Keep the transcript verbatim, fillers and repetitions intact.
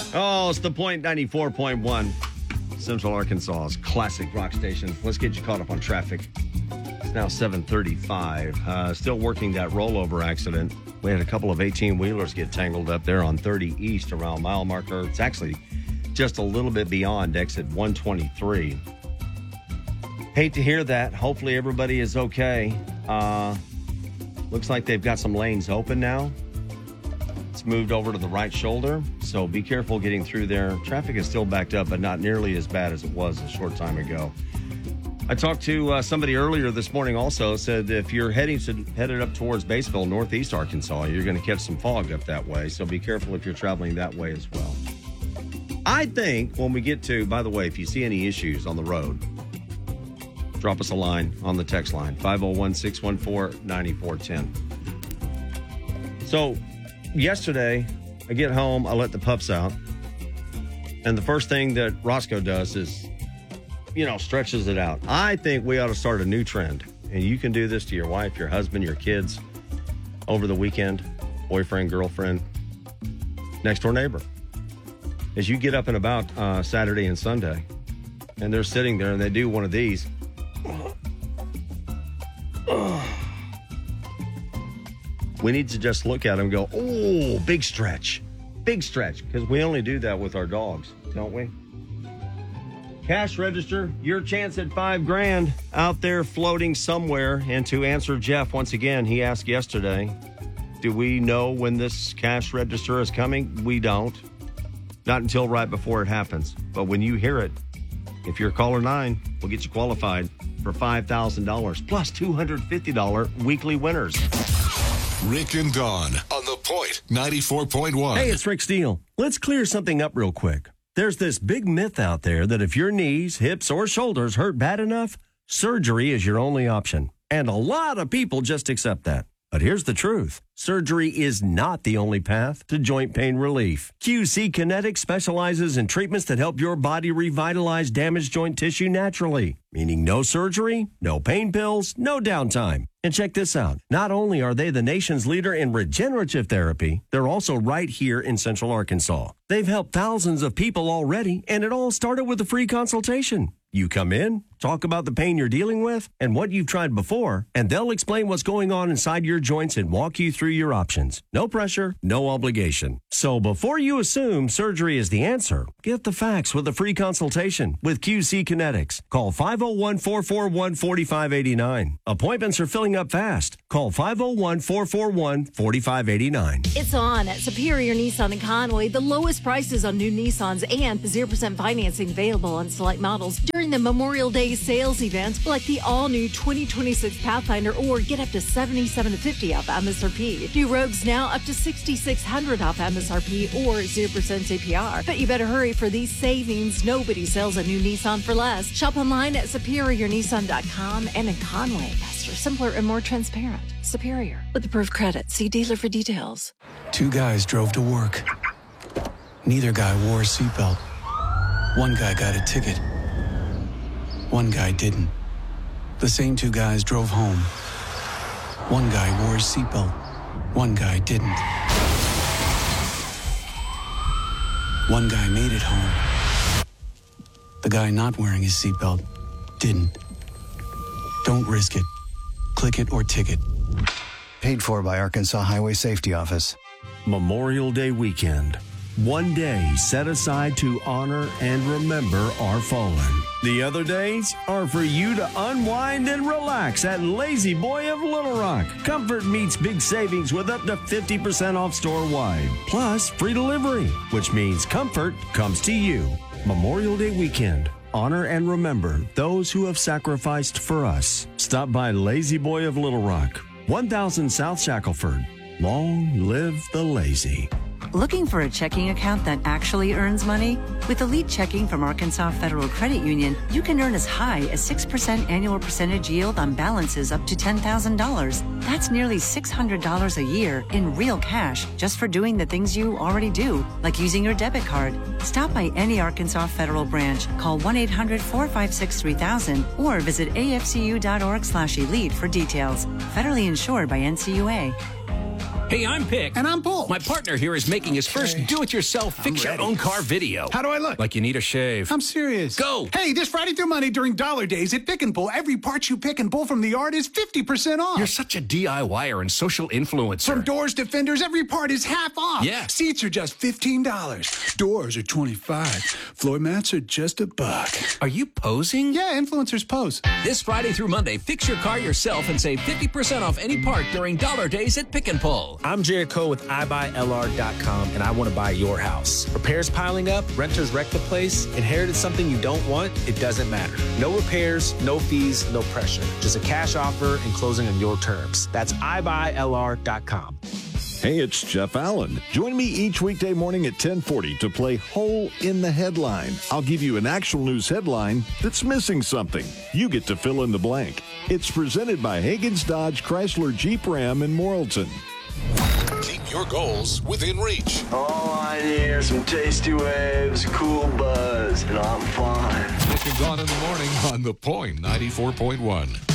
Oh, it's the Point ninety-four point one. Central Arkansas's classic rock station. Let's get you caught up on traffic. It's now seven thirty-five. Uh, still working that rollover accident. We had a couple of eighteen-wheelers get tangled up there on thirty East around mile marker. It's actually just a little bit beyond exit one twenty-three. Hate to hear that. Hopefully everybody is okay. Uh, looks like they've got some lanes open now. It's moved over to the right shoulder, so be careful getting through there. Traffic is still backed up, but not nearly as bad as it was a short time ago. I talked to uh, somebody earlier this morning also, said if you're heading to, headed up towards Batesville, northeast Arkansas, you're going to catch some fog up that way, so be careful if you're traveling that way as well. I think when we get to, by the way, if you see any issues on the road, drop us a line on the text line, five oh one, six one four, nine four one zero. So, yesterday, I get home, I let the pups out, and the first thing that Roscoe does is, you know, stretches it out. I think we ought to start a new trend, and you can do this to your wife, your husband, your kids, over the weekend, boyfriend, girlfriend, next door neighbor. As you get up and about uh, Saturday and Sunday, and they're sitting there and they do one of these, we need to just look at them and go, oh, big stretch, big stretch, because we only do that with our dogs, don't we? Cash register, your chance at five grand out there floating somewhere. And to answer Jeff, once again, he asked yesterday, do we know when this cash register is coming? We don't. Not until right before it happens. But when you hear it, if you're caller nine, we'll get you qualified for five thousand dollars plus two hundred fifty dollars weekly winners. Rick and Dawn on the Point ninety-four point one. Hey, it's Rick Steele. Let's clear something up real quick. There's this big myth out there that if your knees, hips, or shoulders hurt bad enough, surgery is your only option. And a lot of people just accept that. But here's the truth. Surgery is not the only path to joint pain relief. Q C Kinetics specializes in treatments that help your body revitalize damaged joint tissue naturally, meaning no surgery, no pain pills, no downtime. And check this out. Not only are they the nation's leader in regenerative therapy, they're also right here in Central Arkansas. They've helped thousands of people already, and it all started with a free consultation. You come in, talk about the pain you're dealing with and what you've tried before, and they'll explain what's going on inside your joints and walk you through your options. No pressure, no obligation. So before you assume surgery is the answer, get the facts with a free consultation with Q C Kinetics. Call five oh one, four four one, four five eight nine. Appointments are filling up fast. Call five oh one, four four one, four five eight nine. It's on at Superior Nissan in Conway. The lowest prices on new Nissans and zero percent financing available on select models during the Memorial Day sales event, like the all-new twenty twenty-six Pathfinder, or get up to seventy-seven to fifty off M S R P. New Rogues now up to sixty-six hundred off M S R P or zero percent A P R. But you better hurry for these savings. Nobody sells a new Nissan for less. Shop online at superior nissan dot com and in Conway. Faster, simpler, and more transparent. Superior. With approved credit. See dealer for details. Two guys drove to work. Neither guy wore a seatbelt. One guy got a ticket. One guy didn't. The same two guys drove home. One guy wore his seatbelt. One guy didn't. One guy made it home. The guy not wearing his seatbelt didn't. Don't risk it. Click it or ticket. Paid for by Arkansas Highway Safety Office. Memorial Day weekend. One day set aside to honor and remember our fallen. The other days are for you to unwind and relax at Lazy Boy of Little Rock. Comfort meets big savings with up to fifty percent off store-wide. Plus free delivery, which means comfort comes to you. Memorial Day weekend. Honor and remember those who have sacrificed for us. Stop by Lazy Boy of Little Rock, one thousand South Shackelford. Long live the lazy. Looking for a checking account that actually earns money? With Elite Checking from Arkansas Federal Credit Union, you can earn as high as six percent annual percentage yield on balances up to ten thousand dollars. That's nearly six hundred dollars a year in real cash just for doing the things you already do, like using your debit card. Stop by any Arkansas Federal branch, call one eight hundred, four five six, three thousand, or visit afcu.org slash elite for details. Federally insured by N C U A. Hey, I'm Pick. And I'm Bull. My partner here is making his first do-it-yourself fix-your-own-car video. How do I look? Like you need a shave. I'm serious. Go! Hey, this Friday through Monday during Dollar Days at Pick and Pull, every part you pick and pull from the yard is fifty percent off. You're such a DIYer and social influencer. From doors to fenders, every part is half off. Yeah. Seats are just fifteen dollars. Doors are twenty-five dollars. Floor mats are just a buck. Are you posing? Yeah, influencers pose. This Friday through Monday, fix your car yourself and save fifty percent off any part during Dollar Days at Pick and Pull. I'm Jared Coe with i buy L R dot com, and I want to buy your house. Repairs piling up, renters wreck the place, inherited something you don't want, it doesn't matter. No repairs, no fees, no pressure. Just a cash offer and closing on your terms. That's i buy L R dot com. Hey, it's Jeff Allen. Join me each weekday morning at ten forty to play Hole in the Headline. I'll give you an actual news headline that's missing something. You get to fill in the blank. It's presented by Hagen's Dodge Chrysler Jeep Ram in Morrilton. Keep your goals within reach. All I need are some tasty waves, cool buzz, and I'm fine. Rick and Dawn in the morning on The Point ninety-four point one.